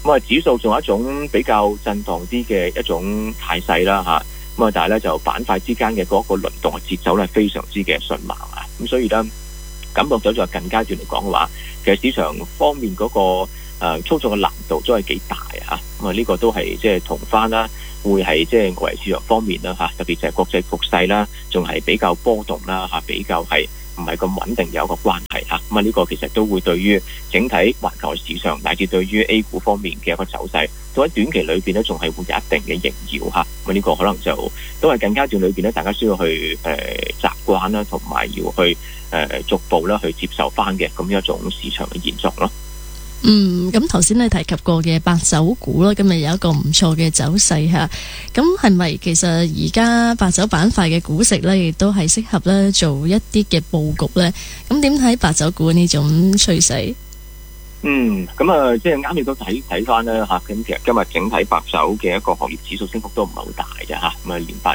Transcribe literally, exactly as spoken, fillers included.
咁啊，指數仲有一種比較震盪啲嘅一種態勢啦嚇。咁啊，但係咧就板塊之間嘅嗰個輪動嘅節奏咧非常之嘅迅猛啊。咁所以咧感覺到在近階段嚟講嘅話，其實市場方面嗰、那個誒、呃、操作嘅難度都係幾大啊。咁啊，呢個都係即係同翻啦，會係即係外圍市場方面啦嚇，特別就係國際局勢啦，仲係比較波動啦嚇，比較係唔係咁穩定有一個關係嚇。咁啊，呢個其實都會對於整體環球市場乃至對於 A 股方面嘅一個走勢，到喺短期裏邊咧，仲係會有一定嘅縈繞嚇。咁啊，呢個可能就都係近階段裏邊咧，大家需要去誒、呃、習慣啦，同埋要去誒、呃、逐步啦去接受翻嘅咁一種市場嘅現狀咯。 嗯，咁頭先你提及過嘅白酒股啦，今日有一個唔錯嘅走勢嚇。咁係咪其實而家白酒板塊嘅股息咧，亦都係適合咧做一啲嘅佈局咧？咁點睇白酒股呢種趨勢？ 嗯，咁啊，即係啱亦都睇睇翻啦嚇。咁其實今日整體白酒嘅一個行業指數升幅都唔係好大嘅嚇。咁啊，連八